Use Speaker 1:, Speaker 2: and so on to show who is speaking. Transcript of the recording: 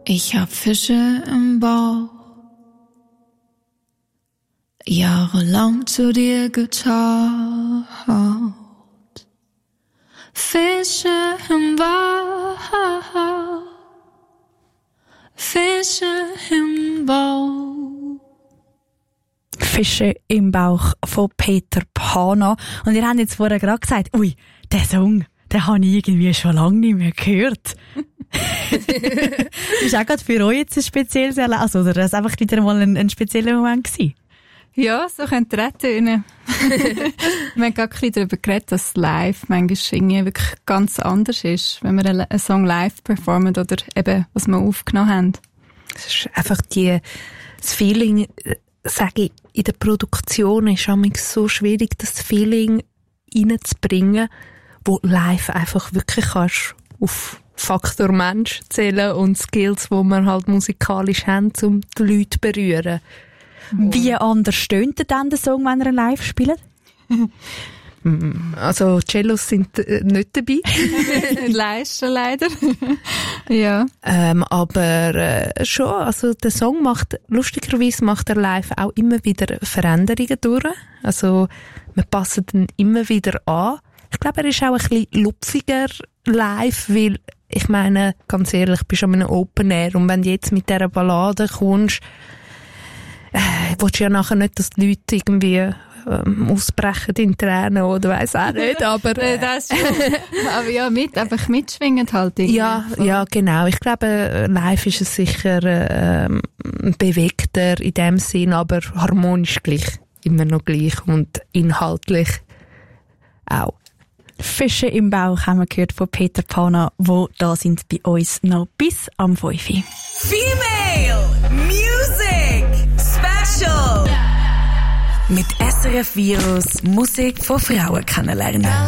Speaker 1: Ich hab Fische im Bauch, jahrelang zu dir getaucht. Fische im Bauch, Fische im Bauch.
Speaker 2: Fische im Bauch von Peter Pana. Und ihr habt jetzt vorher gerade gesagt, ui, der Song, den habe ich irgendwie schon lange nicht mehr gehört. Das war auch gerade für euch jetzt ein spezielles Erlebnis, oder das einfach wieder mal ein spezieller Moment gewesen?
Speaker 3: Ja, so könnte es tönen. Wir haben gerade ein bisschen darüber geredet, dass live manchmal irgendwie wirklich ganz anders ist, wenn wir einen Song live performen oder eben, was wir aufgenommen haben.
Speaker 4: Es ist einfach das Feeling, sage ich, in der Produktion ist es so schwierig, das Feeling reinzubringen, wo live einfach wirklich kannst auf Faktor Mensch zählen und Skills, die wir halt musikalisch haben, um die Leute zu berühren.
Speaker 2: Wie anders stöhnt denn der Song, wenn ihr ihn live spielt?
Speaker 4: Also Cellos sind nicht dabei.
Speaker 3: Leisten leider. Ja.
Speaker 4: Aber schon, also der Song lustigerweise macht er live auch immer wieder Veränderungen durch. Also wir passen ihn immer wieder an. Ich glaube, er ist auch ein bisschen lupfiger live, weil ich meine, ganz ehrlich, du bist an einem Open Air und wenn du jetzt mit dieser Ballade kommst, willst du ja nachher nicht, dass die Leute irgendwie ausbrechen in Tränen oder weiss auch nicht, aber
Speaker 3: das aber ja, einfach mitschwingend halt irgendwie.
Speaker 4: Ja, genau. Ich glaube, live ist es sicher bewegter in dem Sinn, aber harmonisch gleich, immer noch gleich und inhaltlich auch.
Speaker 2: Fische im Bauch haben wir gehört von Peter Pana, wo da sind bei uns noch bis am 5.
Speaker 5: Female Music Special. Mit SRF Virus Musik von Frauen kennenlernen.